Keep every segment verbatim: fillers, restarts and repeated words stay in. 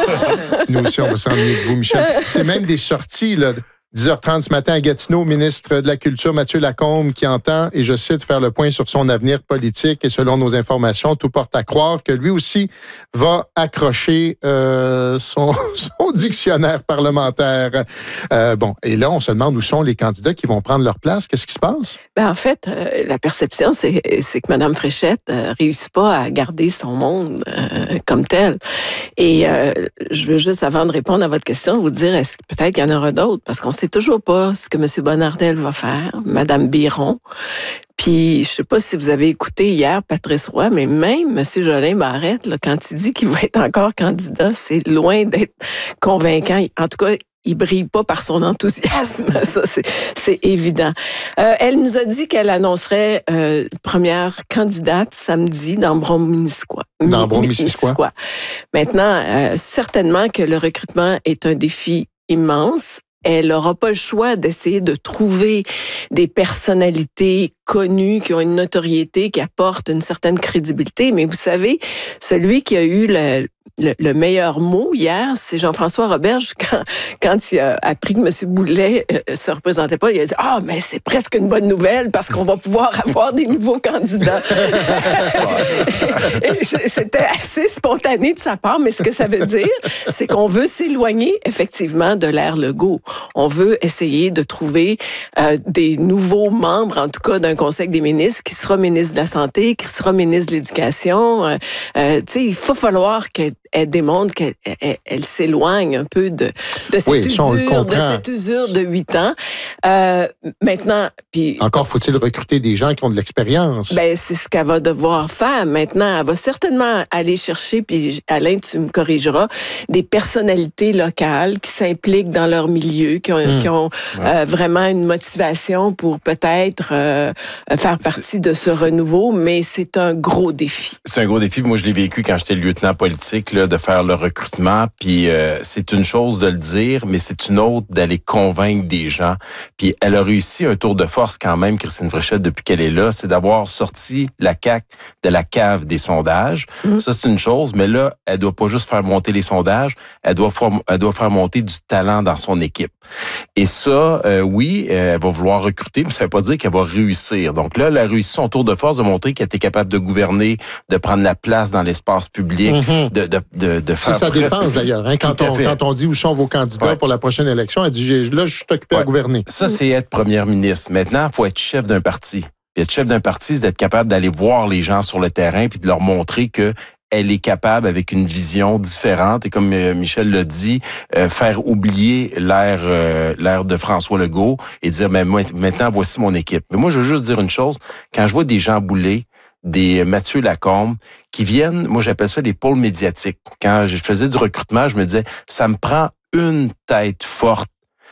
Nous aussi, on va s'ennuyer de vous, Michel. C'est même des sorties, là. dix heures trente ce matin à Gatineau, ministre de la Culture Mathieu Lacombe qui entend, et je cite, faire le point sur son avenir politique. Et selon nos informations, tout porte à croire que lui aussi va accrocher euh, son, son dictionnaire parlementaire. Euh, bon, et là, on se demande où sont les candidats qui vont prendre leur place. Qu'est-ce qui se passe? Ben, en fait, euh, la perception, c'est, c'est que Mme Fréchette euh, réussit pas à garder son monde euh, comme tel. Et euh, je veux juste, avant de répondre à votre question, vous dire, est-ce que peut-être qu'il y en aura d'autres, parce qu'on sait toujours pas ce que M. Bonnardel va faire, Mme Biron. Puis, je sais pas si vous avez écouté hier Patrice Roy, mais même M. Jolin Barrette, là, quand il dit qu'il va être encore candidat, c'est loin d'être convaincant. En tout cas, il brille pas par son enthousiasme, ça c'est, c'est évident. Euh, elle nous a dit qu'elle annoncerait euh, première candidate samedi dans Brome-Missisquoi. Dans Brome-Missisquoi. Maintenant, euh, certainement que le recrutement est un défi immense. Elle n'aura pas le choix d'essayer de trouver des personnalités connues, qui ont une notoriété, qui apportent une certaine crédibilité. Mais vous savez, celui qui a eu le, le, le meilleur mot hier, c'est Jean-François Roberge, quand, quand il a appris que M. Boulet euh, se représentait pas, il a dit « Ah, oh, mais c'est presque une bonne nouvelle parce qu'on va pouvoir avoir des nouveaux candidats. » C'était assez spontané de sa part, mais ce que ça veut dire, c'est qu'on veut s'éloigner effectivement de l'ère Legault. On veut essayer de trouver euh, des nouveaux membres, en tout cas d'un Conseil des ministres, qui sera ministre de la Santé, qui sera ministre de l'Éducation. Euh, euh, tu sais, il faut falloir qu'elle elle démontre qu'elle elle, elle s'éloigne un peu de, de, cette, oui, usure, de cette usure de huit ans. Euh, maintenant, puis encore faut-il recruter des gens qui ont de l'expérience. Ben, c'est ce qu'elle va devoir faire. Maintenant, elle va certainement aller chercher, puis Alain, tu me corrigeras, des personnalités locales qui s'impliquent dans leur milieu, qui ont, mmh. qui ont ouais. euh, vraiment une motivation pour peut-être euh, faire partie c'est, de ce renouveau, mais c'est un gros défi. C'est un gros défi. Moi, je l'ai vécu quand j'étais lieutenant politique, là, de faire le recrutement, puis euh, c'est une chose de le dire, mais c'est une autre d'aller convaincre des gens. Puis elle a réussi un tour de force quand même, Christine Fréchette, depuis qu'elle est là, c'est d'avoir sorti la C A Q de la cave des sondages. Mmh. Ça, c'est une chose, mais là, elle doit pas juste faire monter les sondages, elle doit faire, elle doit faire monter du talent dans son équipe. Et ça, euh, oui, euh, elle va vouloir recruter, mais ça veut pas dire qu'elle va réussir. Donc là, elle a réussi son tour de force de montrer qu'elle était capable de gouverner, de prendre la place dans l'espace public, mmh. de, de, de, de faire... C'est sa presque... défense, d'ailleurs. Hein, quand, on, quand on dit où sont vos candidats ouais. pour la prochaine élection, elle dit, là, je suis occupée ouais. à gouverner. Ça, c'est être première ministre. Maintenant, il faut être chef d'un parti. Puis être chef d'un parti, c'est d'être capable d'aller voir les gens sur le terrain puis de leur montrer que elle est capable, avec une vision différente, et comme euh, Michel l'a dit, euh, faire oublier l'ère euh, l'ère de François Legault et dire, mais moi, maintenant, voici mon équipe. Mais moi, je veux juste dire une chose, quand je vois des Jean Boulet, des Mathieu Lacombe, qui viennent, moi, j'appelle ça des pôles médiatiques. Quand je faisais du recrutement, je me disais, ça me prend une tête forte,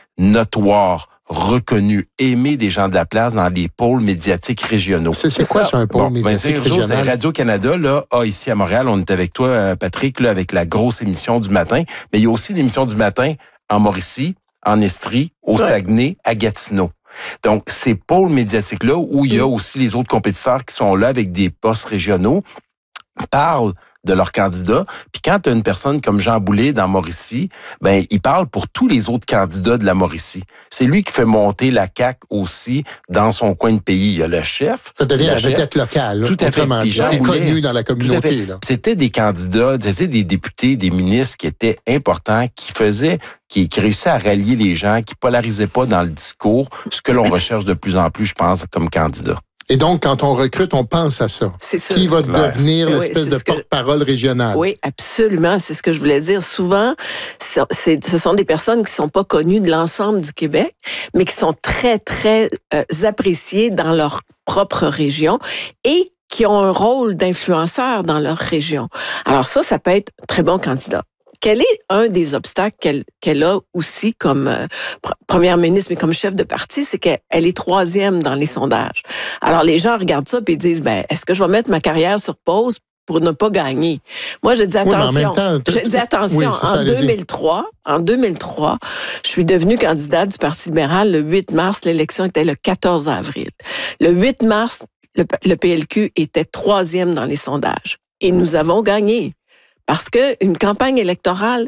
notoire, reconnu, aimé des gens de la place dans les pôles médiatiques régionaux. C'est, c'est quoi, ça, un pôle bon, médiatique ben, régional? C'est Radio-Canada, là, ah, ici à Montréal, on est avec toi, Patrick, là, avec la grosse émission du matin, mais il y a aussi l'émission du matin en Mauricie, en Estrie, au ouais. Saguenay, à Gatineau. Donc, ces pôles médiatiques-là, où il y a aussi les autres compétiteurs qui sont là avec des postes régionaux, parlent de leurs candidats. Puis quand tu as une personne comme Jean Boulet dans Mauricie, ben il parle pour tous les autres candidats de la Mauricie. C'est lui qui fait monter la C A Q aussi dans son coin de pays. Il y a le chef. Ça devient la, la vedette locale. Tout à fait. Puis Jean Boulet, connu dans la communauté. Là. C'était des candidats, c'était des députés, des ministres qui étaient importants, qui faisaient, qui, qui réussissaient à rallier les gens, qui polarisaient pas dans le discours, ce que l'on recherche de plus en plus, je pense, comme candidat. Et donc, quand on recrute, on pense à ça. C'est ça. Qui va clair. devenir oui, l'espèce de que... porte-parole régionale. Oui, absolument. C'est ce que je voulais dire. Souvent, c'est, ce sont des personnes qui sont pas connues de l'ensemble du Québec, mais qui sont très, très euh, appréciées dans leur propre région et qui ont un rôle d'influenceur dans leur région. Alors ça, ça peut être un très bon candidat. Quel est un des obstacles qu'elle, qu'elle a aussi comme euh, pr- première ministre, mais comme chef de parti, c'est qu'elle elle est troisième dans les sondages. Alors, les gens regardent ça et disent, ben, est-ce que je vais mettre ma carrière sur pause pour ne pas gagner? Moi, je dis attention. Oui, temps, je dis attention. Oui, ça, en deux mille trois, en deux mille trois, je suis devenue candidate du Parti libéral le huit mars. L'élection était le quatorze avril. Le huit mars, le, le P L Q était troisième dans les sondages. Et nous avons gagné. Parce qu'une campagne électorale,